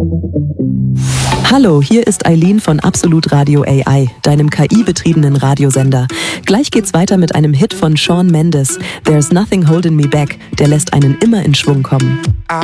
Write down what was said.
Hallo, hier ist Eileen von Absolut Radio AI, deinem KI-betriebenen Radiosender. Gleich geht's weiter mit einem Hit von Shawn Mendes, There's Nothing Holding Me Back. Der lässt einen immer in Schwung kommen. I